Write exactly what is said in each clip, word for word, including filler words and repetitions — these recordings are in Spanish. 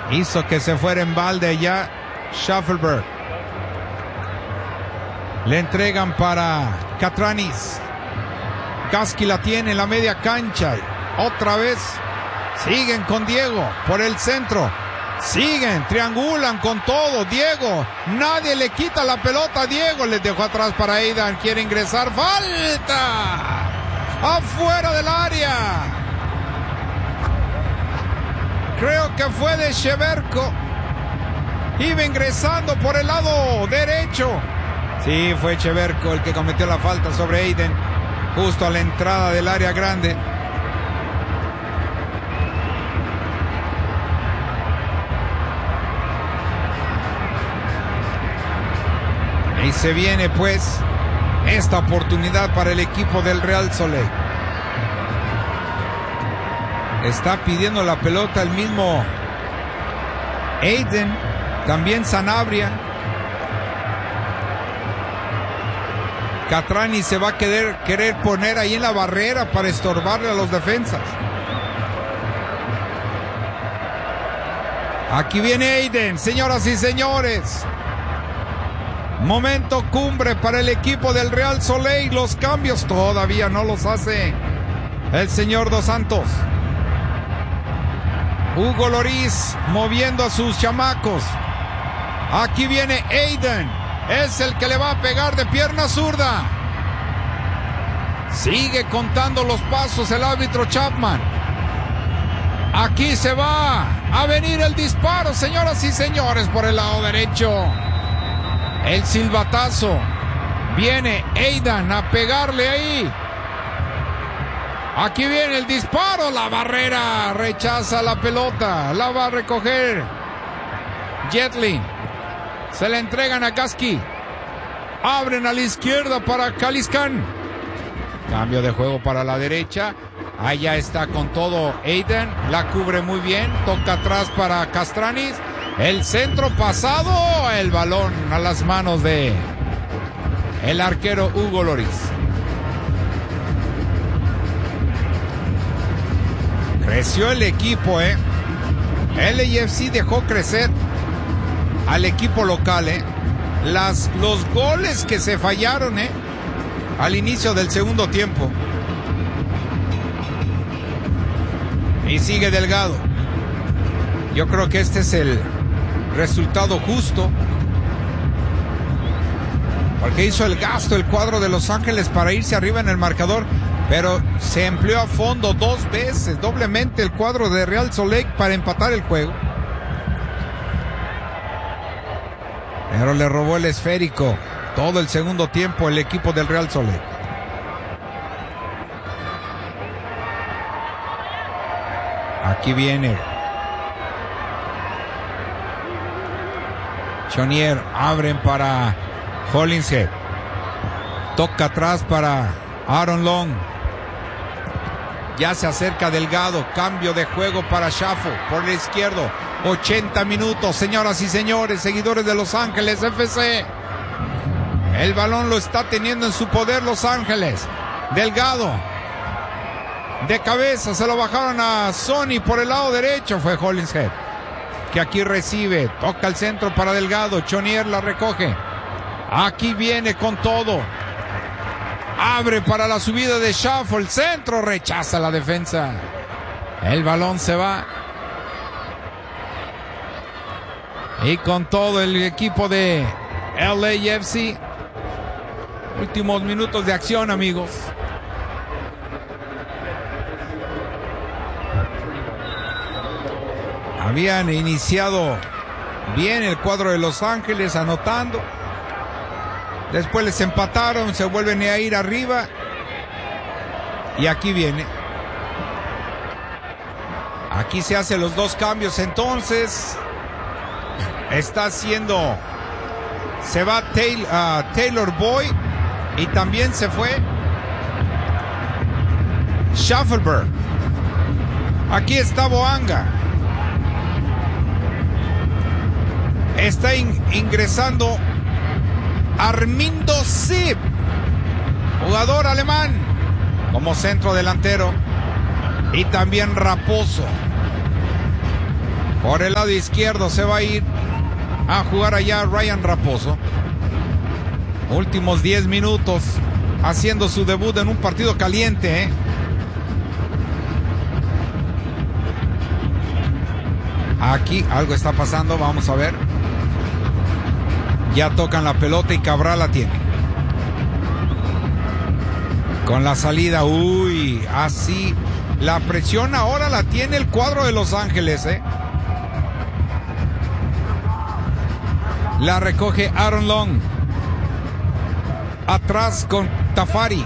hizo que se fuera en balde ya Schaffelberg. Le entregan para Catranis. Gasky la tiene en la media cancha. Otra vez siguen con Diego por el centro. Siguen, triangulan con todo. Diego, nadie le quita la pelota a Diego. Les dejó atrás para Aidan. Quiere ingresar. ¡Falta! Afuera del área. Creo que fue de Cheverko. Iba ingresando por el lado derecho. Sí, fue Cheverko el que cometió la falta sobre Aidan, justo a la entrada del área grande. Y se viene pues esta oportunidad para el equipo del Real Soleil. Está pidiendo la pelota el mismo Aidan, también Sanabria. Catrani se va a querer, querer poner ahí en la barrera para estorbarle a los defensas. Aquí viene Aidan, señoras y señores. Momento cumbre para el equipo del Real Soleil. Los cambios todavía no los hace el señor Dos Santos. Hugo Lloris moviendo a sus chamacos. Aquí viene Aidan. Es el que le va a pegar de pierna zurda. Sigue contando los pasos el árbitro Chapman. Aquí se va a venir el disparo, señoras y señores, por el lado derecho. El silbatazo. Viene Aidan a pegarle ahí. Aquí viene el disparo. La barrera rechaza la pelota. La va a recoger Jetlin. Se la entregan a Gasky. Abren a la izquierda para Caliscan. Cambio de juego para la derecha. Allá está con todo Aidan. La cubre muy bien. Toca atrás para Castranis. El centro pasado. El balón a las manos de el arquero Hugo Lloris. Creció el equipo, eh. L A F C dejó crecer al equipo local, eh. Las, los goles que se fallaron, eh, al inicio del segundo tiempo. Y sigue Delgado. Yo creo que este es el resultado justo, porque hizo el gasto el cuadro de Los Ángeles para irse arriba en el marcador, pero se empleó a fondo dos veces, doblemente el cuadro de Real Soleil para empatar el juego. Pero le robó el esférico todo el segundo tiempo el equipo del Real Soleil. Aquí viene Chonier, abren para Hollingshead. Toca atrás para Aaron Long. Ya se acerca Delgado. Cambio de juego para Shafo por el izquierdo. ochenta minutos, señoras y señores, seguidores de Los Ángeles F C. El balón lo está teniendo en su poder Los Ángeles. Delgado. De cabeza se lo bajaron a Sony por el lado derecho. Fue Hollingshead que aquí recibe. Toca el centro para Delgado. Chonier la recoge. Aquí viene con todo. Abre para la subida de Shafo. El centro rechaza la defensa. El balón se va. Y con todo el equipo de L A F C. Últimos minutos de acción, amigos. Habían iniciado bien el cuadro de Los Ángeles, anotando. Después les empataron, se vuelven a ir arriba. Y aquí viene. Aquí se hacen los dos cambios entonces. Está haciendo. Se va Taylor, uh, Taylor Boyd. Y también se fue Schaffelberg. Aquí está Boanga. Está in, ingresando Armindo Zip, jugador alemán, como centro delantero. Y también Raposo. Por el lado izquierdo se va a ir a jugar allá Ryan Raposo. Últimos diez minutos haciendo su debut en un partido caliente, ¿eh? Aquí algo está pasando, vamos a ver. Ya tocan la pelota y Cabral la tiene. Con la salida, uy, así. La presión ahora la tiene el cuadro de Los Ángeles, ¿eh? La recoge Aaron Long. Atrás con Tafari.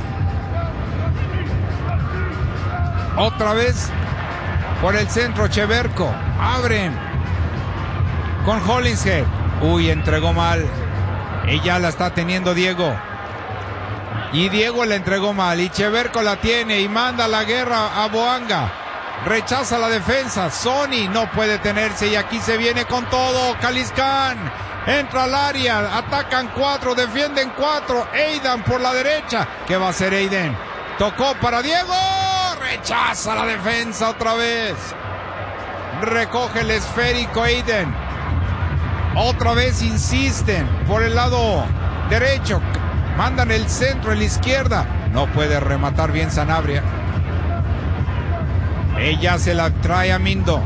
Otra vez por el centro Cheverko. Abren con Hollingshead. Uy, entregó mal. Y ya la está teniendo Diego. Y Diego la entregó mal. Y Cheverko la tiene y manda la guerra a Boanga. Rechaza la defensa. Sony no puede tenerse y aquí se viene con todo. Caliscán entra al área. Atacan cuatro, defienden cuatro. Aidan por la derecha. ¿Qué va a hacer Aidan? Tocó para Diego. Rechaza la defensa otra vez. Recoge el esférico Aidan. Otra vez insisten por el lado derecho. Mandan el centro en la izquierda. No puede rematar bien Sanabria. Ella se la trae a Mindo.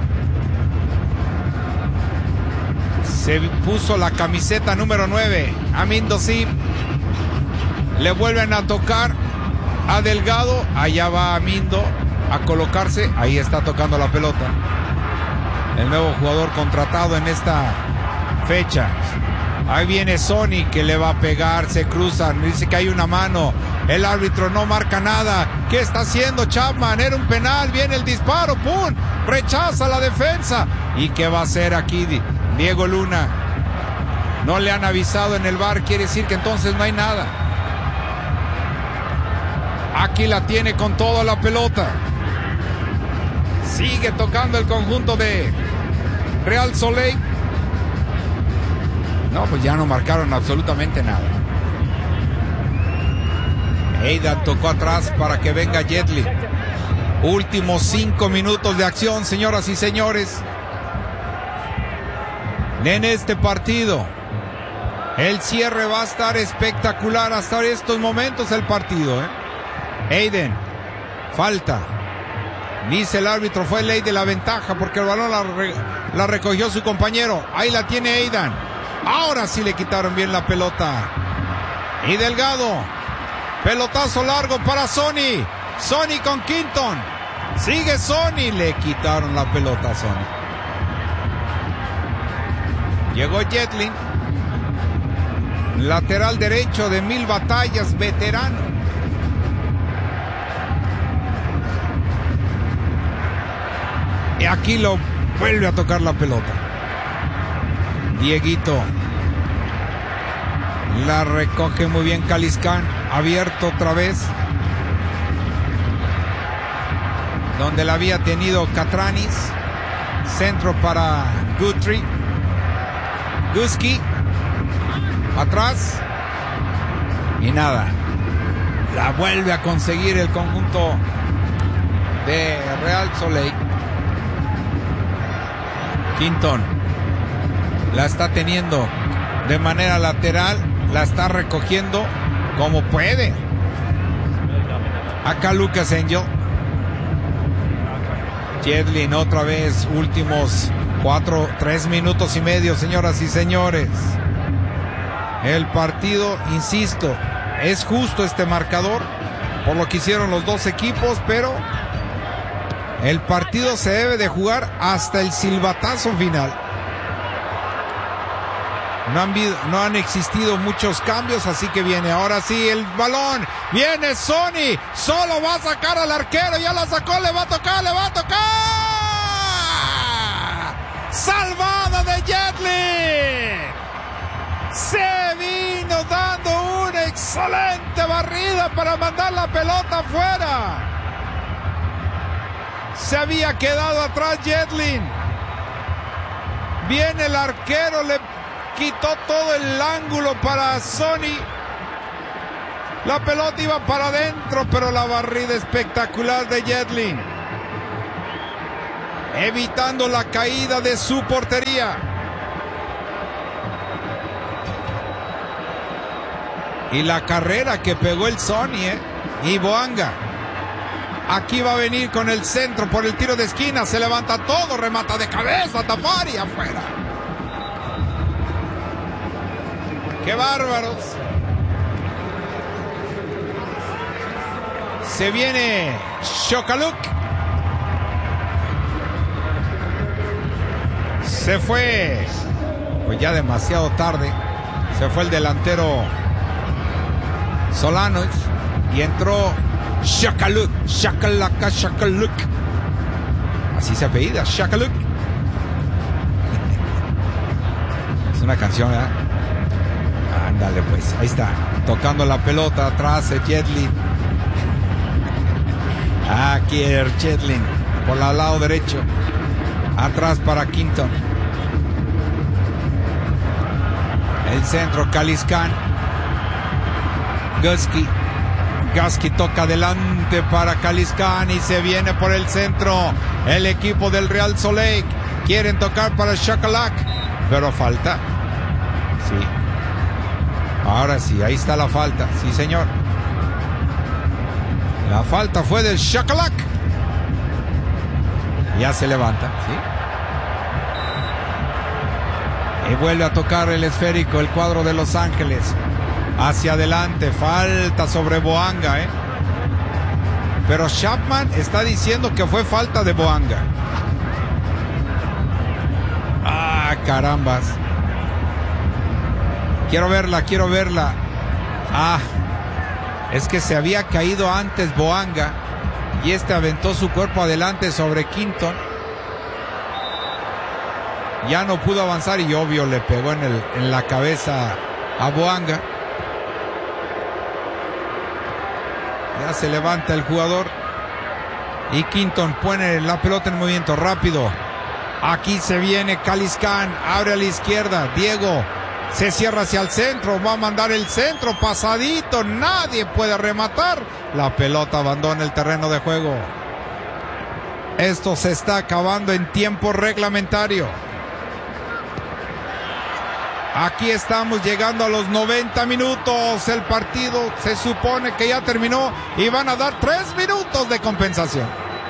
Se puso la camiseta número nueve. A Mindo sí. Le vuelven a tocar a Delgado. Allá va a Mindo a colocarse. Ahí está tocando la pelota. El nuevo jugador contratado en esta fecha. Ahí viene Sony que le va a pegar, se cruzan, dice que hay una mano, el árbitro no marca nada. ¿Qué está haciendo Chapman? Era un penal, viene el disparo, ¡pum! Rechaza la defensa. ¿Y qué va a hacer aquí Diego Luna? No le han avisado en el V A R, quiere decir que entonces no hay nada. Aquí la tiene con toda la pelota. Sigue tocando el conjunto de Real Soleil. No, pues ya no marcaron absolutamente nada. Aidan tocó atrás para que venga Jetli. Últimos cinco minutos de acción, señoras y señores. En este partido. El cierre va a estar espectacular hasta estos momentos el partido, ¿eh? Aidan, falta. Dice el árbitro, fue ley de la ventaja porque el balón la, re, la recogió su compañero. Ahí la tiene Aidan. Ahora sí le quitaron bien la pelota. Y Delgado. Pelotazo largo para Sony. Sony con Quinton. Sigue Sony. Le quitaron la pelota a Sony. Llegó Jetlin. Lateral derecho de Mil Batallas, veterano. Y aquí lo vuelve a tocar la pelota. Dieguito. La recoge muy bien Caliscán. Abierto otra vez. Donde la había tenido Catranis. Centro para Guthrie. Guski. Atrás. Y nada. La vuelve a conseguir el conjunto de Real Soleil. Quinton. La está teniendo de manera lateral. La está recogiendo como puede. Acá Lucas Angel. Jedlin otra vez. Últimos cuatro, tres minutos y medio, señoras y señores. El partido, insisto, es justo este marcador por lo que hicieron los dos equipos, pero el partido se debe de jugar hasta el silbatazo final. No han, no han existido muchos cambios, así que viene ahora sí el balón. Viene Sony, solo va a sacar al arquero, ya la sacó, le va a tocar, le va a tocar. Salvada de Jetlin. Se vino dando una excelente barrida para mandar la pelota afuera. Se había quedado atrás Jetlin. Viene el arquero, le quitó todo el ángulo para Sony. La pelota iba para adentro, pero la barrida espectacular de Jetlin. evitando la caída de su portería. Y la carrera que pegó el Sony, ¿eh? Y Boanga. Aquí va a venir con el centro por el tiro de esquina. Se levanta todo, remata de cabeza, Tafari afuera. ¡Qué bárbaros! Se viene Shokaluk. Se fue, pues ya demasiado tarde. Se fue el delantero Solanos y entró Shokaluk. Shakalaka, Shakaluk. Así se apellida, Shokaluk. Es una canción, ¿verdad? Ándale, pues, ahí está. Tocando la pelota atrás de Jetlin. Aquí el Jetlin por el lado derecho. Atrás para Quinton. El centro, Caliscan. Gusky. Gusky toca adelante para Caliscan y se viene por el centro. El equipo del Real Salt Lake. Quieren tocar para Shakalak, pero falta. Sí. Ahora sí, ahí está la falta. Sí, señor. La falta fue del Shakalak. Ya se levanta, ¿sí? Y vuelve a tocar el esférico, el cuadro de Los Ángeles. Hacia adelante, falta sobre Boanga, ¿eh? Pero Chapman está diciendo que fue falta de Boanga. Ah, carambas. Quiero verla, quiero verla. Ah, es que se había caído antes Boanga y este aventó su cuerpo adelante sobre Quinton. Ya no pudo avanzar y obvio le pegó en, el, en la cabeza a Boanga. Ya se levanta el jugador y Quinton pone la pelota en movimiento rápido. Aquí se viene Caliscan, abre a la izquierda, Diego se cierra hacia el centro, va a mandar el centro pasadito, nadie puede rematar. La pelota abandona el terreno de juego. Esto se está acabando en tiempo reglamentario. Aquí estamos llegando a los noventa minutos. El partido se supone que ya terminó y van a dar tres minutos de compensación.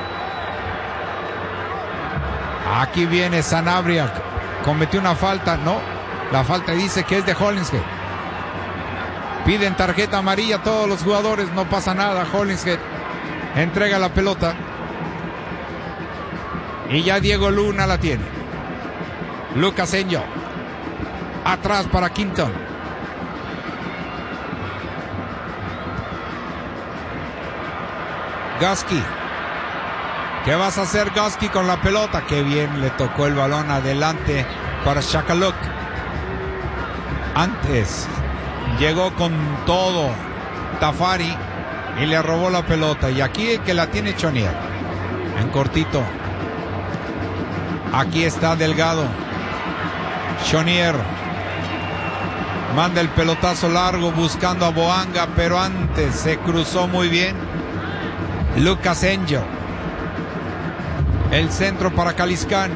Aquí viene Sanabria. Cometió una falta, no. La falta dice que es de Hollingshead. Piden tarjeta amarilla a todos los jugadores, no pasa nada. Hollingshead entrega la pelota. Y ya Diego Luna la tiene. Lucas Angel. Atrás para Quinton. Gusky. ¿Qué vas a hacer, Gusky, con la pelota? Qué bien le tocó el balón adelante para Shakaluk. Antes llegó con todo Tafari y le robó la pelota. Y aquí el que la tiene Chonier. En cortito. Aquí está Delgado. Chonier manda el pelotazo largo buscando a Boanga, pero antes se cruzó muy bien Lucas Angel. El centro para Caliscan.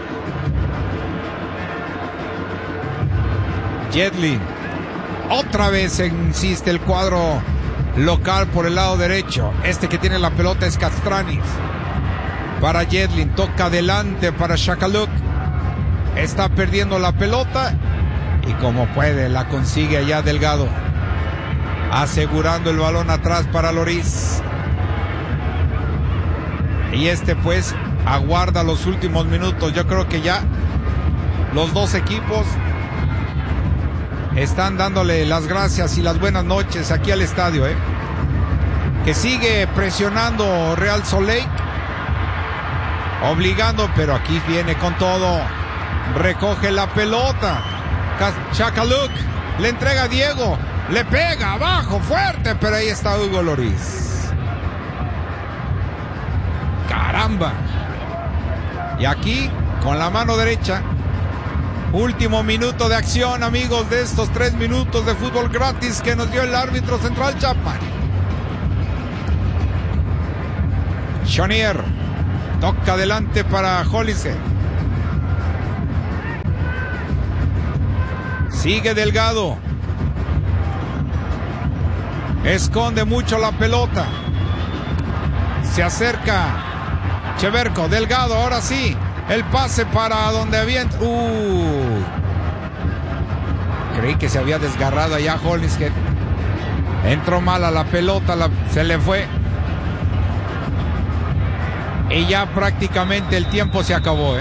Jetlin. Otra vez insiste el cuadro local por el lado derecho. Este que tiene la pelota es Castranis. Para Jetlin. Toca adelante para Shakaluk. Está perdiendo la pelota. Y como puede, la consigue allá Delgado. Asegurando el balón atrás para Loris. Y este pues aguarda los últimos minutos. Yo creo que ya los dos equipos están dándole las gracias y las buenas noches aquí al estadio, ¿eh? Que sigue presionando Real Salt Lake, obligando, pero aquí viene con todo. Recoge la pelota. Shakaluk le entrega a Diego, le pega abajo fuerte, pero ahí está Hugo Loris. Caramba. Y aquí con la mano derecha. Último minuto de acción, amigos, de estos tres minutos de fútbol gratis que nos dio el árbitro central Chapman. Chonier Toca adelante para Hollingshead. Sigue Delgado. Esconde mucho la pelota. Se acerca Cheverko. Delgado, ahora sí. El pase para donde avienta. Uh. Creí que se había desgarrado allá Hollingshead. Entró mal a la pelota. La, se le fue. Y ya prácticamente el tiempo se acabó, ¿eh?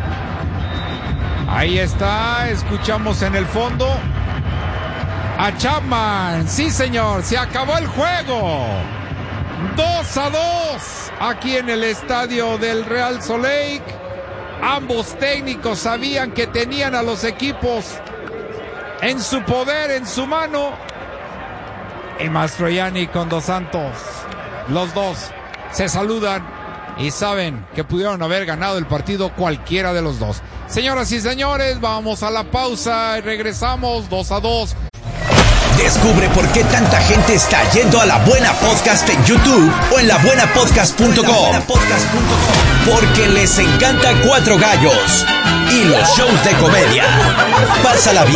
Ahí está, escuchamos en el fondo a Chapman. Sí, señor, se acabó el juego. dos a dos aquí en el estadio del Real Salt Lake. Ambos técnicos sabían que tenían a los equipos en su poder, en su mano. Y Mastroianni con Dos Santos, los dos se saludan y saben que pudieron haber ganado el partido cualquiera de los dos. Señoras y señores, vamos a la pausa y regresamos dos a dos. Descubre por qué tanta gente está yendo a La Buena Podcast en YouTube o en la buena podcast punto com. Porque les encanta Cuatro Gallos y los shows de comedia. Pásala bien.